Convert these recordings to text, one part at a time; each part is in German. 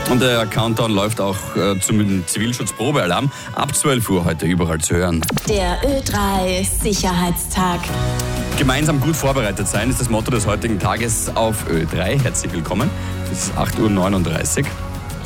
Und der Countdown läuft auch zum Zivilschutzprobealarm. Ab 12 Uhr heute überall zu hören. Der Ö3 Sicherheitstag. Gemeinsam gut vorbereitet sein ist das Motto des heutigen Tages auf Ö3. Herzlich willkommen. Es ist 8.39 Uhr.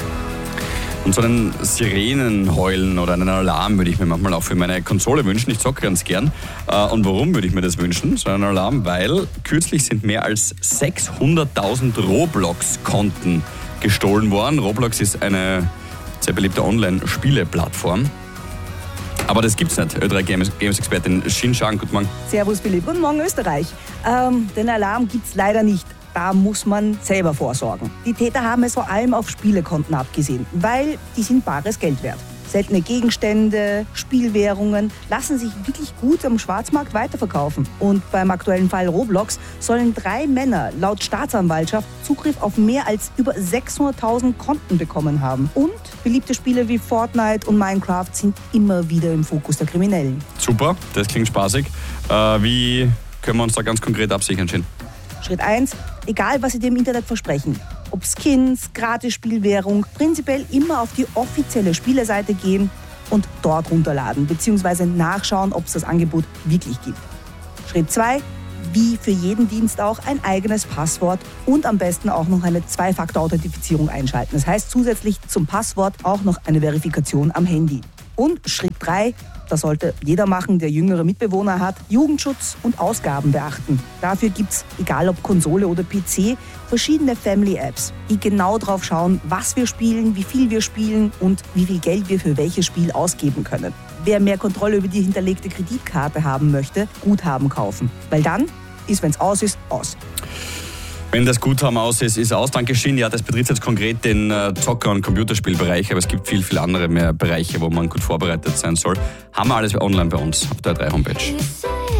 Und so einen Sirenenheulen oder einen Alarm würde ich mir manchmal auch für meine Konsole wünschen. Ich zocke ganz gern. Und warum würde ich mir das wünschen? So einen Alarm, weil kürzlich sind mehr als 600.000 Roblox-Konten gestohlen worden. Roblox ist eine sehr beliebte Online-Spiele-Plattform. Aber das gibt's nicht. Ö3 Games-Expertin Xin Shang, guten Morgen. Servus Philipp, guten Morgen Österreich. Den Alarm gibt's leider nicht. Da muss man selber vorsorgen. Die Täter haben es vor allem auf Spielekonten abgesehen, weil die sind bares Geld wert. Seltene Gegenstände, Spielwährungen lassen sich wirklich gut am Schwarzmarkt weiterverkaufen. Und beim aktuellen Fall Roblox sollen 3 Männer laut Staatsanwaltschaft Zugriff auf mehr als über 600.000 Konten bekommen haben. Und beliebte Spiele wie Fortnite und Minecraft sind immer wieder im Fokus der Kriminellen. Super, das klingt spaßig. Wie können wir uns da ganz konkret absichern, Shin? Schritt 1, egal was Sie dir im Internet versprechen. Ob Skins, Gratis-Spielwährung, prinzipiell immer auf die offizielle Spieleseite gehen und dort runterladen bzw. nachschauen, ob es das Angebot wirklich gibt. Schritt 2, wie für jeden Dienst auch ein eigenes Passwort und am besten auch noch eine 2-Faktor-Authentifizierung einschalten. Das heißt zusätzlich zum Passwort auch noch eine Verifikation am Handy. Und Schritt 3, das sollte jeder machen, der jüngere Mitbewohner hat, Jugendschutz und Ausgaben beachten. Dafür gibt's, egal ob Konsole oder PC, verschiedene Family-Apps, die genau drauf schauen, was wir spielen, wie viel wir spielen und wie viel Geld wir für welches Spiel ausgeben können. Wer mehr Kontrolle über die hinterlegte Kreditkarte haben möchte, Guthaben kaufen. Weil dann ist, wenn's aus ist, aus. Wenn das Guthaben aus ist, ist aus. Danke, Shin. Ja, das betrifft jetzt konkret den Zocker- und Computerspielbereich, aber es gibt viel andere mehr Bereiche, wo man gut vorbereitet sein soll. Haben wir alles online bei uns auf der Ö3 Homepage.